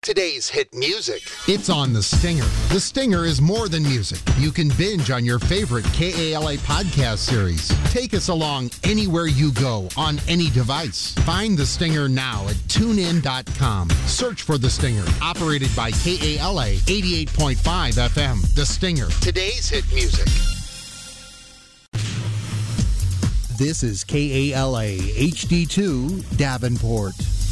Today's hit music. It's on The Stinger. The Stinger is more than music. You can binge on your favorite KALA podcast series. Take us along anywhere you go on any device. Find The Stinger now at tunein.com. Search for The Stinger. Operated by KALA 88.5 FM. The Stinger. Today's hit music. This is KALA HD2 Davenport.